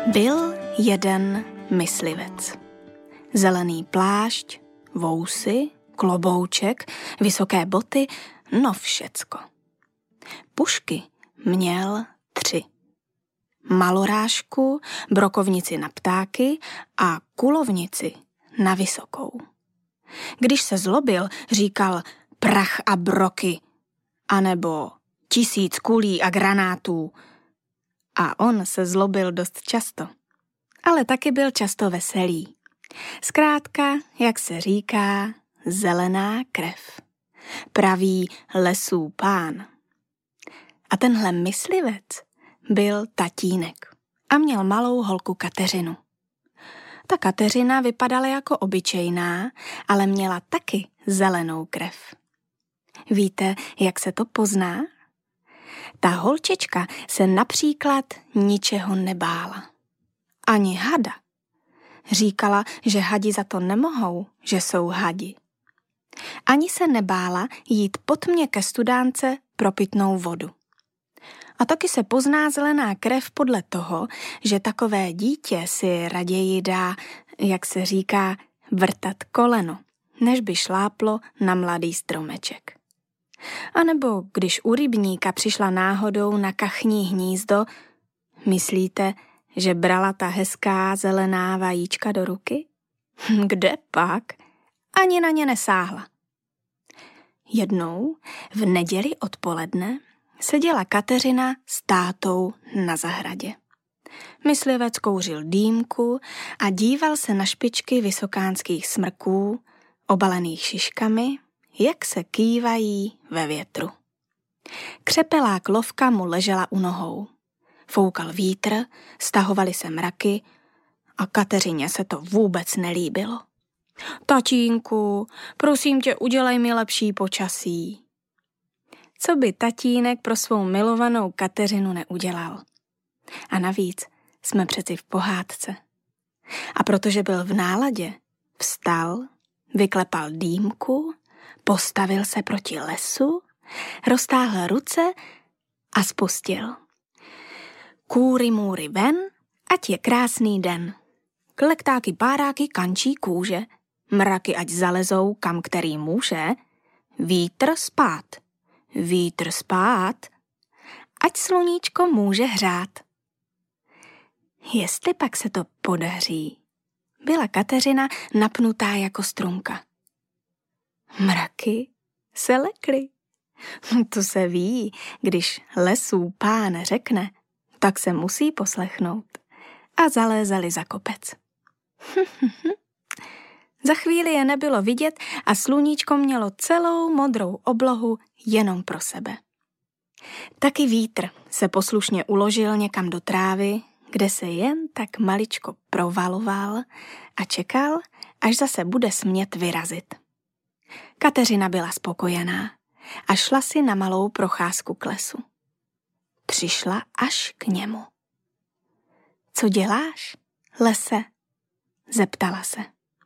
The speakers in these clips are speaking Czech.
Byl jeden myslivec. Zelený plášť, vousy, klobouček, vysoké boty, no všecko. Pušky měl 3. Malorážku, brokovnici na ptáky a kulovnici na vysokou. Když se zlobil, říkal prach a broky, anebo 1000 kulí a granátů. A on se zlobil dost často, ale taky byl často veselý. Zkrátka, jak se říká, zelená krev. Pravý lesů pán. A tenhle myslivec byl tatínek a měl malou holku Kateřinu. Ta Kateřina vypadala jako obyčejná, ale měla taky zelenou krev. Víte, jak se to pozná? Ta holčička se například ničeho nebála. Ani hada. Říkala, že hadi za to nemohou, že jsou hadi. Ani se nebála jít po tmě ke studánce pro pitnou vodu. A taky se pozná zelená krev podle toho, že takové dítě si raději dá, jak se říká, vrtat koleno, než by šláplo na mladý stromeček. A nebo když u rybníka přišla náhodou na kachní hnízdo, myslíte, že brala ta hezká zelená vajíčka do ruky? Kde pak? Ani na ně nesáhla. Jednou v neděli odpoledne seděla Kateřina s tátou na zahradě. Myslivec kouřil dýmku a díval se na špičky vysokánských smrků, obalených šiškami, jak se kývají ve větru. Křepelá klovka mu ležela u nohou. Foukal vítr, stahovaly se mraky a Kateřině se to vůbec nelíbilo. Tatínku, prosím tě, udělej mi lepší počasí. Co by tatínek pro svou milovanou Kateřinu neudělal? A navíc jsme přeci v pohádce. A protože byl v náladě, vstal, vyklepal dýmku, postavil se proti lesu, roztáhl ruce a spustil. Kůry můry ven, ať je krásný den. Klektáky, páráky, kančí kůže, mraky ať zalezou kam který může, vítr spát, ať sluníčko může hřát. Jestli pak se to podaří, byla Kateřina napnutá jako strunka. Mraky se lekly. To se ví, když lesů pán řekne, tak se musí poslechnout. A zalézali za kopec. Za chvíli je nebylo vidět a sluníčko mělo celou modrou oblohu jenom pro sebe. Taky vítr se poslušně uložil někam do trávy, kde se jen tak maličko provaloval a čekal, až zase bude smět vyrazit. Kateřina byla spokojená a šla si na malou procházku k lesu. Přišla až k němu. Co děláš, lese? Zeptala se.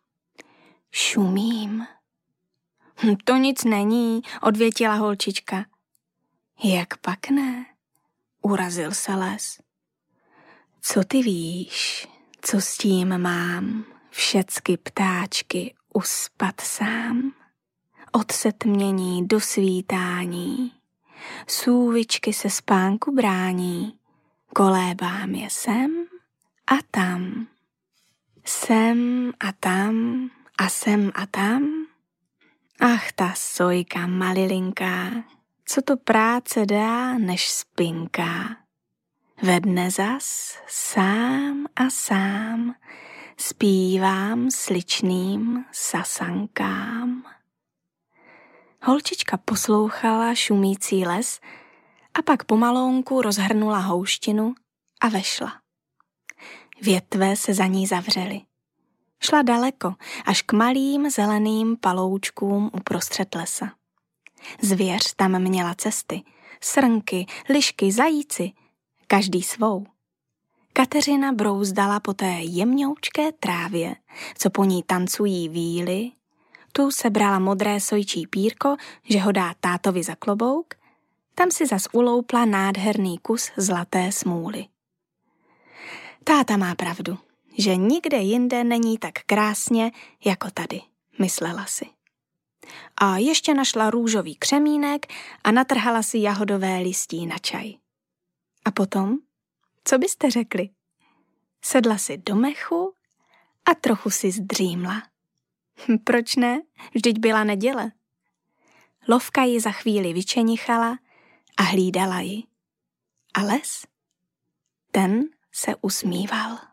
Šumím. To nic není, odvětila holčička. Jak pak ne? Urazil se les. Co ty víš, co s tím mám, všecky ptáčky uspat sám? Od setmění do svítání, sůvičky se spánku brání, kolébám je sem a tam. Sem a tam a sem a tam. Ach, ta sojka malilinká, co to práce dá, než spinká. Ve dne zas sám a sám zpívám sličným sasankám. Holčička poslouchala šumící les a pak pomalounku rozhrnula houštinu a vešla. Větve se za ní zavřely. Šla daleko, až k malým zeleným paloučkům uprostřed lesa. Zvěř tam měla cesty, srnky, lišky, zajíci, každý svou. Kateřina brouzdala po té jemňoučké trávě, co po ní tancují víly, tu sebrala modré sojčí pírko, že ho dá tátovi za klobouk, tam si zas uloupla nádherný kus zlaté smůly. Táta má pravdu, že nikde jinde není tak krásně jako tady, myslela si. A ještě našla růžový křemínek a natrhala si jahodové listí na čaj. A potom, co byste řekli? Sedla si do mechu a trochu si zdřímla. Proč ne? Vždyť byla neděle. Lovka ji za chvíli vyčenichala a hlídala ji. A les? Ten se usmíval.